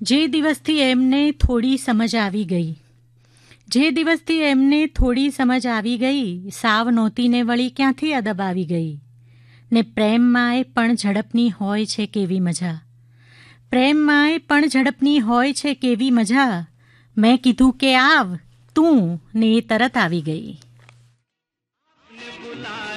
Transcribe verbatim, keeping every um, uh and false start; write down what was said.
જે દિવસથી એમને થોડી સમજ આવી ગઈ જે દિવસથી એમને થોડી સમજ આવી ગઈ સાવ નહોતી ને વળી ક્યાંથી અદબ આવી ગઈ ને પ્રેમમાંય પણ ઝડપની હોય છે કેવી મજા પ્રેમમાંય પણ ઝડપની હોય છે કેવી મજા મેં કીધું કે આવ તું ને એ તરત આવી ગઈ.